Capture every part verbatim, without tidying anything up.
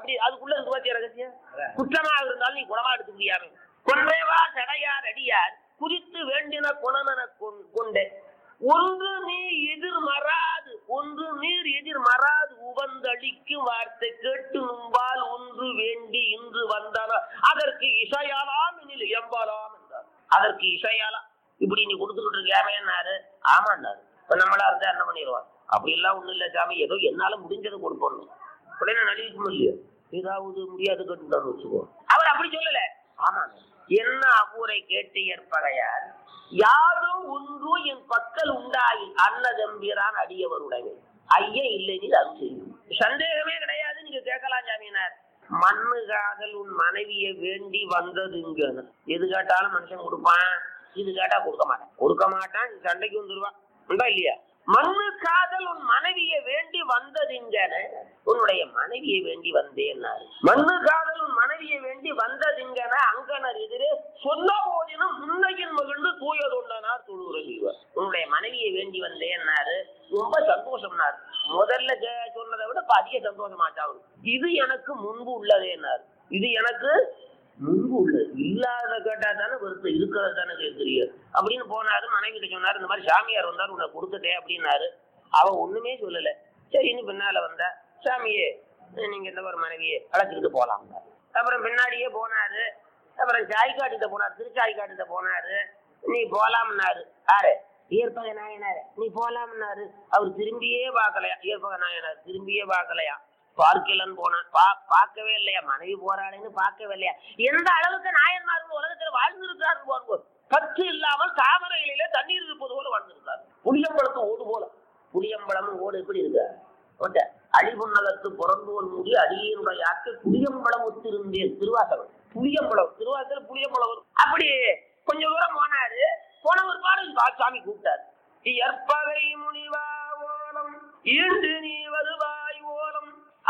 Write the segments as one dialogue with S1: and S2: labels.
S1: அப்படி அதுக்குள்ள இருக்கு பாத்தியா ரகசியம். குற்றமாக இருந்தாலும் நீ குணமா எடுக்க முடியாது. கொன்றைவா சடையார் அடியார் குறித்து வேண்டின குணமென கொண்டே ஒன்று நீ எதிர் மறாது ஒன்று நீர் எதிர் மறாது உவந்தளிக்கும் வார்த்தை கேட்டு நும்பால் ஒன்று வேண்டி இன்று வந்தன அதற்கு இசையாலாம் எனில் எம்பாலாம் என்றார். அதற்கு இசையாலா இப்படி நீ கொடுத்துக்கிட்டு இருக்கியாமேன்னாரு. ஆமாண்டாரு. இப்ப நம்மளா இருந்தா என்ன பண்ணிடுவான்? அப்படி எல்லாம் ஒண்ணும் இல்ல சாமி, ஏதோ என்னால முடிஞ்சதை கொடுப்போம். உடனே நடிக்க இல்லையா, ஏதாவது முடியாது கேட்டுட்டான்னு வச்சுக்கோ. அவர் அப்படி சொல்லல. ஆமாங்க, என்ன அகூரை கேட்டு ஏற்பகையார் யாரும் ஒன்றும் என் பக்கல் உண்டாயி அன்னதம்பிரான் அடியவருடைய ஐய இல்லை நீ அது செய்யும். சந்தேகமே கிடையாது. நீங்க கேட்கலாம் சாமியினார். மண்ணு காதல் உன் மனைவியை வேண்டி வந்தது இங்க எது கேட்டாலும் மனுஷன் கொடுப்பான், இது கேட்டா கொடுக்க மாட்டான். கொடுக்க மாட்டான், சண்டைக்கு வந்துடுவான். உண்டா இல்லையா? மண்ணு காதல் உன் மனைவியை வேண்டி வந்ததுங்கன உன்னுடைய மனைவியை வேண்டி வந்தேன்னாரு. மண்ணு காதல் உன் மனைவியை வேண்டி வந்ததுங்கன அங்கனர் எதிரே சொன்ன போதினும் முன்னையின் மகிழ்ந்து தூயதுண்டனார் தொழுகிறவர். உன்னுடைய மனைவியை வேண்டி வந்தேன்னாரு. ரொம்ப சந்தோஷம்னாரு. முதல்ல சொன்னதை விட இப்ப அதிக சந்தோஷமாச்சாவும். இது எனக்கு முன்பு உள்ளதேன்னாரு. இது எனக்கு முன்பு உள்ளது. இல்லாத கேட்டா தானே வருத்தம், இருக்கிறது தானே கேட்குறீங்க அப்படின்னு போனாரு. மனைவி கிட்ட சொன்னாரு, இந்த மாதிரி சாமியார் வந்தாரு உன்னை கொடுத்துட்டேன் அப்படின்னாரு. அவ ஒண்ணுமே சொல்லல. சரி, இன்னும் பின்னால வந்தா சாமியே நீங்க இந்த ஒரு மனைவியை அழைச்சிக்கிட்டு போலாம். அப்புறம் பின்னாடியே போனாரு. அப்புறம் சாய்காட்டிட்ட போனாரு, திருச்சாய்காட்டிட்ட போனாரு. நீ போலாம்னாரு. யாரு? ஏற்பக நாயனாரு. நீ போலாம்னாரு. அவர் திரும்பியே பார்க்கலையா. ஏற்பக நாயனார் திரும்பியே பார்க்கலையா. பார்க்கலன்னு போனா பார்க்கவே இல்லையா. மனைவி போராடுன்னு பார்க்கவே இல்லையா. எந்த அளவுக்கு நாயன்மார்கள் உலகத்துல வாழ்ந்திருக்காரு. பற்று இல்லாமல் தாமரையிலே தண்ணீர் இருப்பது போல வாழ்ந்திருக்காரு. புளியம்பழத்து ஓடு போல. புளியம்பழமும் ஓடு எப்படி இருக்க அடிபுன்னகத்து பிறந்தோல் மூடி அடியினுடைய ஆக்கு புளியம்பழம் ஒத்திருந்தேன். திருவாசகம் புளியம்பழம். திருவாசகம் புளியம்பழம் வரும். அப்படி கொஞ்சம் தூரம் போனாரு. போன ஒரு பாடல் சாமி கூப்பிட்டாரு. ஏற்பகை முனிவா ஓலம் ஈண்டு நீ வருவாய் ஓலம்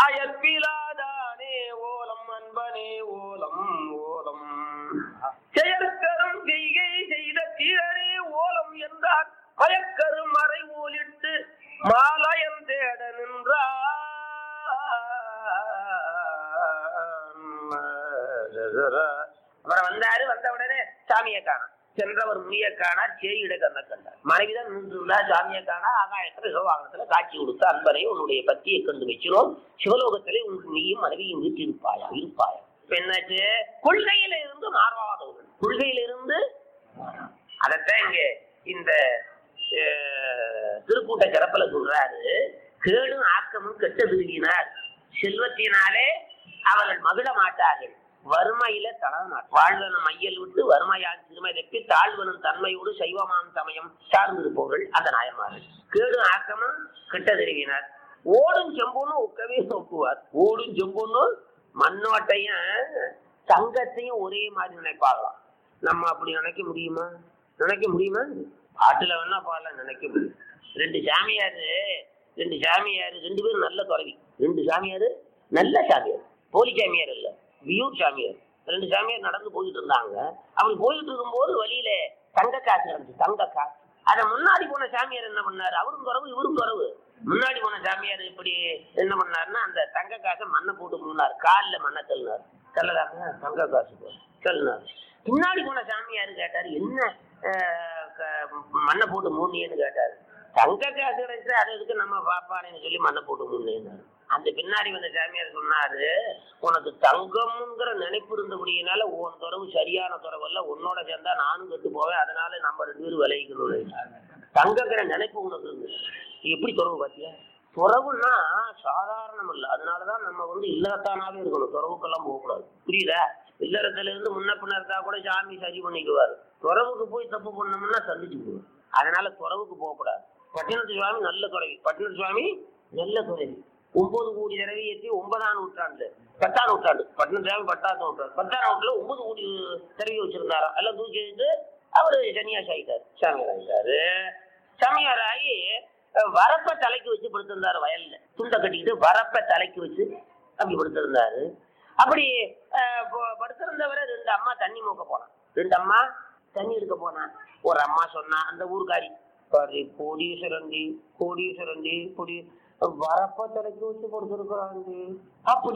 S1: அயற்பிலாதானே ஓலம் அன்பனே ஓலம் ஓலம் செயற்கரும் செய்கை செய்த தீரனே ஓலம் என்றார். மயக்கரும் மறை ஓலிட்டு மாலயம் தேட நின்றார். அப்புறம் வந்தாரு. வந்த உடனே சாமியை காணாம். சென்றவர் முனிய காணார். சேயிட கண்ண கண்டார். மனைவிதான் நின்றுள்ளா. சாமியை காணா. ஆகாயத்துல சிவவாகனத்துல காட்சி கொடுத்த அன்பனை உன்னுடைய பத்தியை கண்டு வைக்கிறோம். சிவலோகத்திலே உனக்கு நீயும் மனைவியும் வீட்டிருப்பாயா இருப்பாயா. என்னாச்சு? கொள்கையில இருந்து மாறாதவர்கள். கொள்கையில இருந்து அதத்தான் இங்க இந்த திருக்கூட்ட சிறப்புல சொல்றாரு. கேடும் ஆக்கமும் கெட்ட விரும்பினார். செல்வத்தினாலே அவர்கள் மகிழ மாட்டார்கள். வறுமையில தளர்நாள் வாழ்வனும் மையல் விட்டு வறுமையான் சிறுமை தப்பி தாழ்வனும் தன்மையோடு சைவமாம் சமயம் சார்ந்திருப்பவர்கள் அந்த நாயன்மார்கள். கேடும் ஆக்கமும் கெட்ட தெரிவினார். ஓடும் செம்பொன்னு ஒக்கவே நோக்குவார். ஓடும் செம்பொன்னு மண்ணோட்டையும் தங்கத்தையும் ஒரே மாதிரி நினைப்பாகலாம். நம்ம அப்படி நினைக்க முடியுமா? நினைக்க முடியுமா? ஆட்டுல வேணா பாடல நினைக்க முடியும். ரெண்டு சாமியாரு ரெண்டு சாமியாரு ரெண்டு பேரும் நல்ல துறவி. ரெண்டு சாமியாரு நல்ல சாமியார். போலி சாமியார் இல்ல, வியூர் சாமியார். ரெண்டு சாமியார் நடந்து போயிட்டு இருந்தாங்க. அப்படி போயிட்டு இருக்கும்போது வழியில தங்க காசு இருந்துச்சு. தங்க காசு. அத முன்னாடி போன சாமியார் என்ன பண்ணாரு? அவரும் குறவு இவரும் குறவு. முன்னாடி போன சாமியார் இப்படி என்ன பண்ணாருன்னா அந்த தங்க காசை மண்ணை போட்டு முன்னாரு. காலில் மண்ணை தள்ளினாரு. தள்ளதாங்க தங்க காசு தள்ளினாரு. பின்னாடி போன சாமியாரு கேட்டாரு, என்ன மண்ணை போட்டு மூணியன்னு கேட்டாரு. தங்க காசு கிடைச்சு அது எதுக்கு நம்ம பாப்பானேன்னு சொல்லி மண்ணை போட்டு மூணினாரு. அந்த பின்னாடி வந்த சாமியார் சொன்னாரு, உனக்கு தங்கம்ங்கிற நினைப்பு இருந்தபடியினால உன் துறவு சரியான துறவல்ல, உன்னோட சேர்ந்தா நானும் கெட்டு போவேன், அதனால நம்ம ரெண்டு பேரும் விளைவிக்கணும். தங்கங்கிற நினைப்பு உனக்கு இருந்து எப்படி துறவு பாத்தியா? துறவுன்னா சாதாரணம் இல்லை. அதனாலதான் நம்ம வந்து இல்லறத்தானாவே இருக்கணும். துறவுக்கெல்லாம் போகக்கூடாது. புரியுதா? இல்லறத்துல இருந்து முன்ன பின்ன இருந்தா கூட சாமி சரி பண்ணிக்குவாரு. துறவுக்கு போய் தப்பு பண்ணோம்னா சந்திச்சு போவார். அதனால துறவுக்கு போகக்கூடாது. பட்டினத்து சுவாமி நல்ல துறவி. பட்டினத்து சுவாமி நல்ல துறவி. ஒன்பது கோடி தடவை ஏற்றி ஒன்பதாம் நூற்றாண்டு பத்தாம் நூற்றாண்டு பட்டினத்து சுவாமி பத்தாவது நூற்றாண்டு பத்தாம் நூற்றுல ஒன்பது கோடி தடவி வச்சிருந்தாரா. எல்லாம் தூக்கி எடுத்து அவரு சன்னியாசி ஆகிட்டாரு. சாமியார் ஆகிட்டாரு. சாமியார் ஆகி வரப்ப தலைக்கு வச்சு படுத்திருந்தாரு. வயல்ல துண்டை கட்டிக்கிட்டு வரப்ப தலைக்கு வச்சு அப்படி படுத்திருந்தாரு. அப்படி படுத்திருந்தவரை ரெண்டு அம்மா தண்ணி மூக்க போனான். ரெண்டு அம்மா தண்ணி எடுக்க போனான். ஒரு அம்மா சொன்னா, அந்த ஊருக்காரி, கோடீஸ்வரண்டி கோடீஸ்வரண்டி கொடி வரப்ப தலைக்கு வச்சு படுத்திருக்கிறாண்டி அப்படி